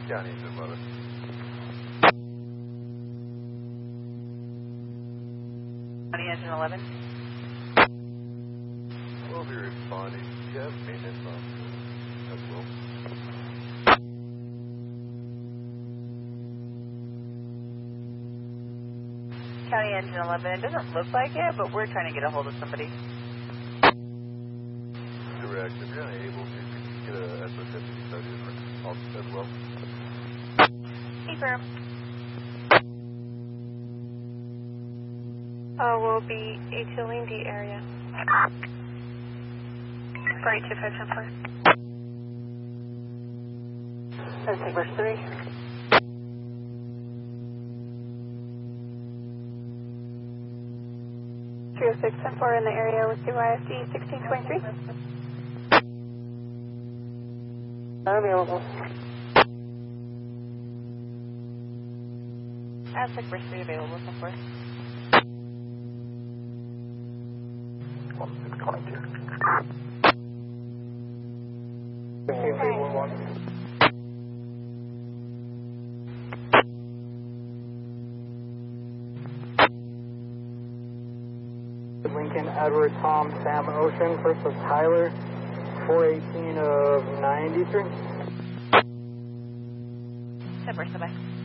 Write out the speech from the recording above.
County engine 11. County engine 11. We'll be responding. Do you have maintenance on as well? County engine 11. It doesn't look like it, but we're trying to get a hold of somebody. Direct. If you're unable to, could you get a SO50 study as well? Confirm. We'll be H-Lane D area. For 82574. Let's take verse 3. Trio 674 in the area with CYFD 1623. Not available. Aztec verse 3 available, so forth. 1622. Lincoln, Edward, Tom, Sam, Ocean. First was Tyler, 418 of 93. Bye.